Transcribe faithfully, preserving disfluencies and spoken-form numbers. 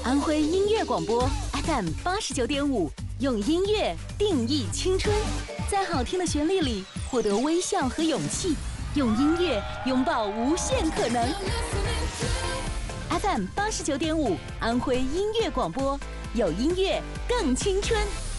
安徽音乐广播 F M 八十九点五，用音乐定义青春，在好听的旋律里获得微笑和勇气，用音乐拥抱无限可能。F M 八十九点五，安徽音乐广播，有音乐更青春。